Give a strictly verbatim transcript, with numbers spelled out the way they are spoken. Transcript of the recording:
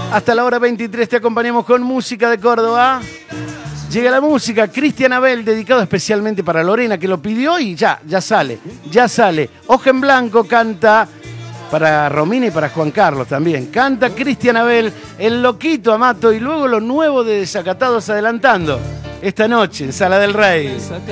Hasta la hora veintitrés te acompañamos con música de Córdoba. Llega la música, Cristian Abel, dedicado especialmente para Lorena, que lo pidió y ya, ya sale, ya sale. Hoja en Blanco canta para Romina y para Juan Carlos también. Canta Cristian Abel, El Loquito Amato y luego lo nuevo de Desacatados adelantando. Esta noche en Sala del Rey.